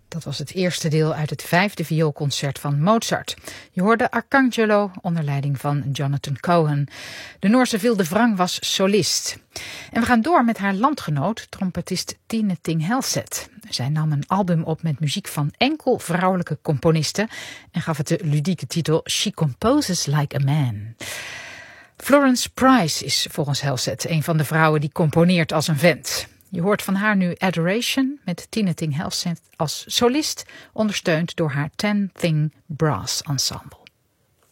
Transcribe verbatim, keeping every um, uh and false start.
Dat was het eerste deel uit het vijfde vioolconcert van Mozart. Je hoorde Arcangelo onder leiding van Jonathan Cohen. De Noorse Vilde Vrang was solist. En we gaan door met haar landgenoot, trompetist Tine Thing Helseth. Zij nam een album op met muziek van enkel vrouwelijke componisten en gaf het de ludieke titel She Composes Like a Man. Florence Price is volgens Helseth een van de vrouwen die componeert als een vent. Je hoort van haar nu Adoration met Tine Thing Helseth als solist, ondersteund door haar Ten Thing Brass Ensemble.